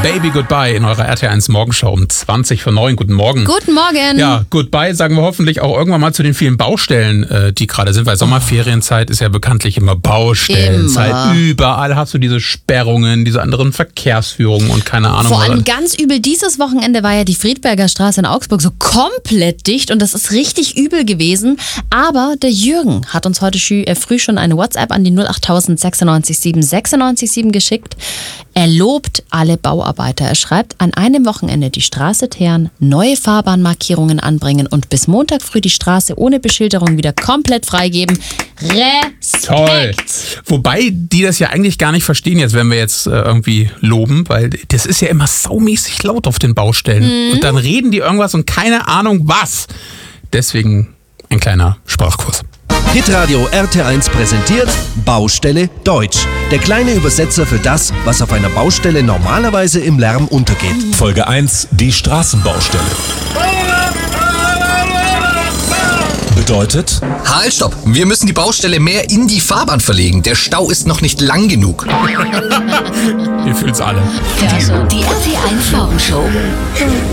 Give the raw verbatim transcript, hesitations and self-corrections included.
Baby Goodbye in eurer R T eins Morgenshow um zwanzig vor neun. Guten Morgen. Guten Morgen. Ja, Goodbye sagen wir hoffentlich auch irgendwann mal zu den vielen Baustellen, die gerade sind, weil Sommerferienzeit ist ja bekanntlich immer Baustellenzeit. Immer. Überall hast du diese Sperrungen, diese anderen Verkehrsführungen und keine Ahnung. Vor allem was. ganz übel, dieses Wochenende war ja die Friedberger Straße in Augsburg so komplett dicht und das ist richtig übel gewesen. Aber der Jürgen hat uns heute früh schon eine WhatsApp an die null acht null null sechs sieben sechs neun sieben geschickt. Er lobt alle Bauarbeiter. Er schreibt, an einem Wochenende die Straße teeren, neue Fahrbahnmarkierungen anbringen und bis Montag früh die Straße ohne Beschilderung wieder komplett freigeben. Respekt! Toll. Wobei die das ja eigentlich gar nicht verstehen, jetzt wenn wir jetzt äh, irgendwie loben, weil das ist ja immer saumäßig laut auf den Baustellen. Mhm. Und dann reden die irgendwas und keine Ahnung was. Deswegen ein kleiner Sprachkurs. Hitradio R T eins präsentiert Baustelle Deutsch. Der kleine Übersetzer für das, was auf einer Baustelle normalerweise im Lärm untergeht. Folge eins, die Straßenbaustelle. Bedeutet? Halt, stopp! Wir müssen die Baustelle mehr in die Fahrbahn verlegen. Der Stau ist noch nicht lang genug. Wir fühlen's alle. Ja, so. Die R T eins Morgenshow.